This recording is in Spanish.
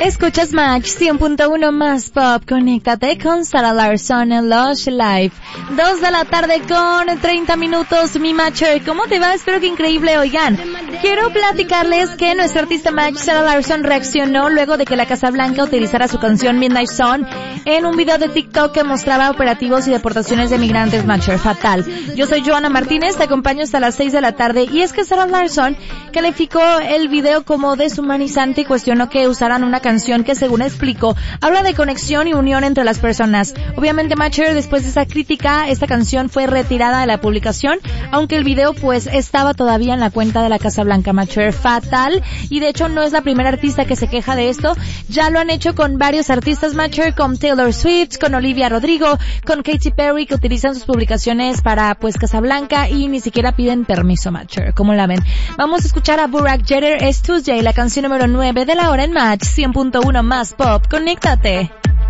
Escuchas Match 100.1 más pop. Conéctate con Sarah Larsson en Lush Live. 2 de la tarde con 30 minutos. Mi Matcher, ¿cómo te va? Espero que increíble. Oigan, quiero platicarles que nuestra artista Match, Sarah Larsson, reaccionó luego de que la Casa Blanca utilizara su canción Midnight Sun en un video de TikTok que mostraba operativos y deportaciones de migrantes. Matcher, fatal. Yo soy Joana Martínez, te acompaño hasta las 6 de la tarde. Y es que Sarah Larsson calificó el video como deshumanizante y cuestionó que usaran una canción que, según explicó, habla de conexión y unión entre las personas. Obviamente, Matcher, después de esa crítica, esta canción fue retirada de la publicación, aunque el video pues estaba todavía en la cuenta de la Casa Blanca. Matcher, fatal. Y de hecho no es la primera artista que se queja de esto. Ya lo han hecho con varios artistas, Matcher, con Taylor Swift, con Olivia Rodrigo, con Katy Perry, que utilizan sus publicaciones para pues Casa Blanca y ni siquiera piden permiso, Matcher. ¿Cómo la ven? Vamos a escuchar a Burak Jeter, Es Tuesday, la canción número 9 de la hora en Match 100.1 más pop. Conéctate.